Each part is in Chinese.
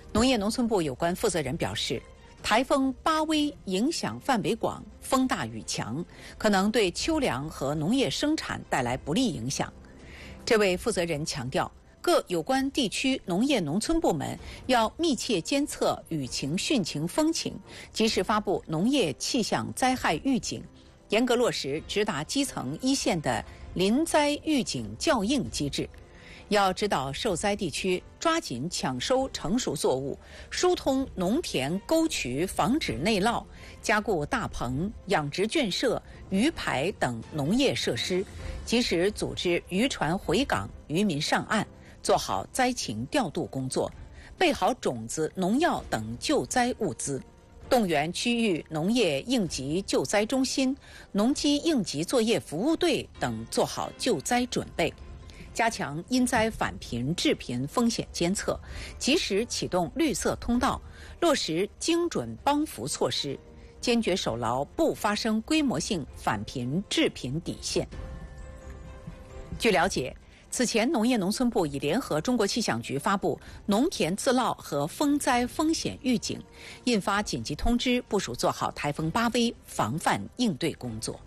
农业农村部有关负责人表示，台风巴威影响范围广，风大雨强，可能对秋粮和农业生产带来不利影响。这位负责人强调，各有关地区农业农村部门要密切监测雨情、汛情、风情，及时发布农业气象灾害预警，严格落实直达基层一线的临灾预警校应机制。要指导受灾地区抓紧抢收成熟作物，疏通农田沟渠，防止内涝，加固大棚、养殖圈舍、鱼排等农业设施，及时组织渔船回港、渔民上岸，做好灾情调度工作，备好种子、农药等救灾物资，动员区域农业应急救灾中心、农机应急作业服务队等做好救灾准备，加强因灾返贫致贫风险监测，及时启动绿色通道，落实精准帮扶措施，坚决守牢不发生规模性返贫致贫底线。据了解，此前农业农村部已联合中国气象局发布农田自涝和风灾风险预警，印发紧急通知，部署做好台风巴威防范应对工作。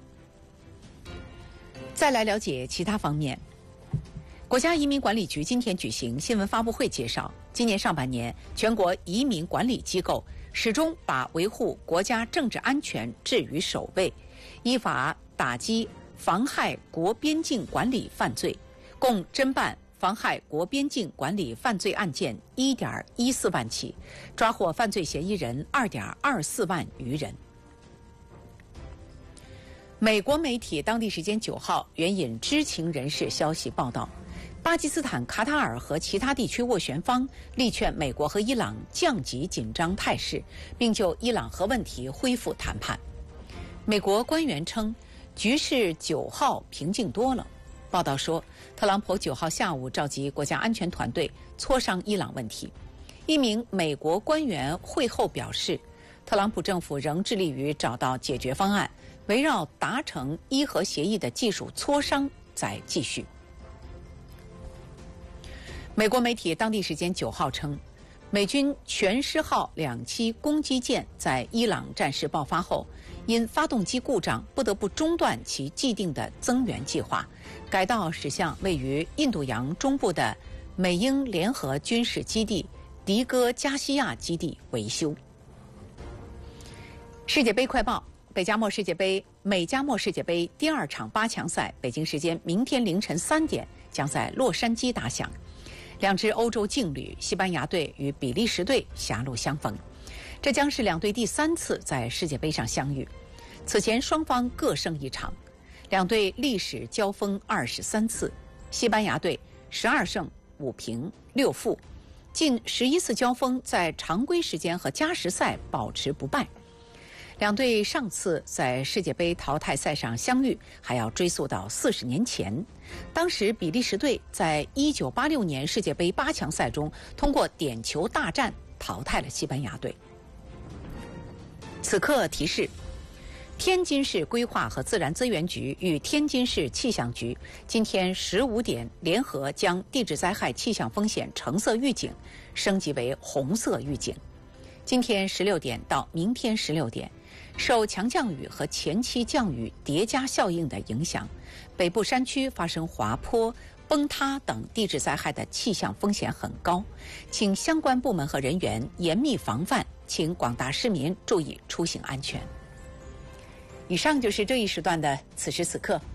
再来了解其他方面。国家移民管理局今天举行新闻发布会，介绍今年上半年全国移民管理机构始终把维护国家政治安全置于首位，依法打击妨害国边境管理犯罪，共侦办妨害国边境管理犯罪案件 1.14 万起，抓获犯罪嫌疑人 2.24 万余人。美国媒体当地时间9号援引知情人士消息报道，巴基斯坦、卡塔尔和其他地区斡旋方力劝美国和伊朗降级紧张态势，并就伊朗核问题恢复谈判。美国官员称，局势9号平静多了。报道说，特朗普9号下午召集国家安全团队磋商伊朗问题。一名美国官员会后表示，特朗普政府仍致力于找到解决方案，围绕达成伊核协议的技术磋商在继续。美国媒体当地时间9号称，美军全狮号2栖攻击舰在伊朗战事爆发后，因发动机故障不得不中断其既定的增援计划，改道驶向位于印度洋中部的美英联合军事基地迪戈加西亚基地维修。世界杯快报：美加墨世界杯第2场8强赛，北京时间明天凌晨3点将在洛杉矶打响。两支欧洲劲旅西班牙队与比利时队狭路相逢，这将是两队第3次在世界杯上相遇。此前双方各胜1场，两队历史交锋23次，西班牙队12胜5平6负，近11次交锋在常规时间和加时赛保持不败。两队上次在世界杯淘汰赛上相遇还要追溯到40年前，当时比利时队在1986年世界杯8强赛中通过点球大战淘汰了西班牙队。此刻提示，天津市规划和自然资源局与天津市气象局今天15点联合将地质灾害气象风险橙色预警升级为红色预警。今天16点到明天16点，受强降雨和前期降雨叠加效应的影响，北部山区发生滑坡、崩塌等地质灾害的气象风险很高，请相关部门和人员严密防范，请广大市民注意出行安全。以上就是这一时段的此时此刻。